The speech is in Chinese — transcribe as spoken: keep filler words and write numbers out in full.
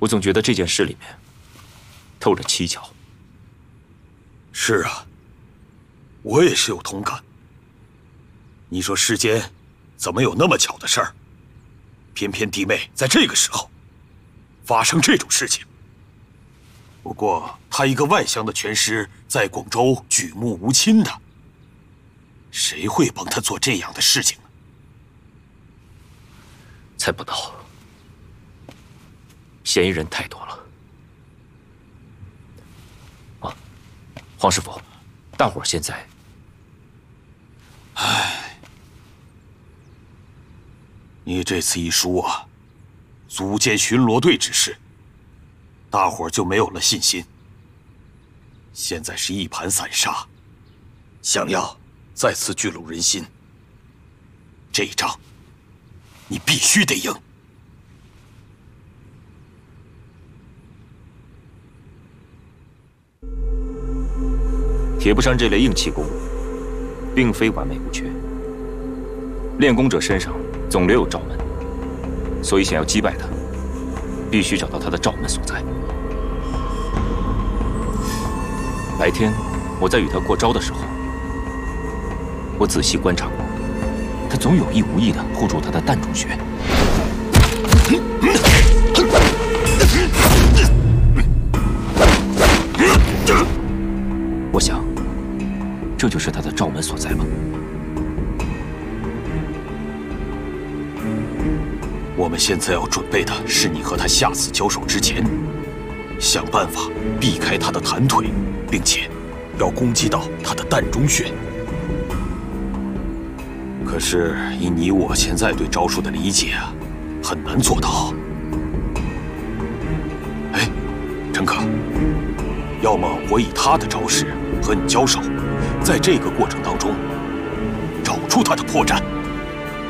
我总觉得这件事里面透着蹊跷。 是啊，我也是有同感。你说世间怎么有那么巧的事儿？偏偏弟妹在这个时候发生这种事情。不过她一个外乡的拳师，在广州举目无亲的，谁会帮她做这样的事情呢？ 猜不到，嫌疑人太多了。啊，黄师傅，大伙儿现在…… 唉，你这次一输啊，组建巡逻队之事，大伙儿就没有了信心。现在是一盘散沙，想要再次聚拢人心，这一仗你必须得赢。 铁布衫这类硬气功，并非完美无缺。练功者身上总留有罩门，所以想要击败他，必须找到他的罩门所在。白天我在与他过招的时候，我仔细观察过，他总有意无意地护住他的膻中穴。我想，这就是他的罩门所在吧。 我们现在要准备的是你和他下次交手之前，想办法避开他的弹腿，并且要攻击到他的膻中穴。可是以你我现在对招数的理解啊，很难做到。哎，陈可，要么我以他的招式和你交手，在这个过程当中找出他的破绽。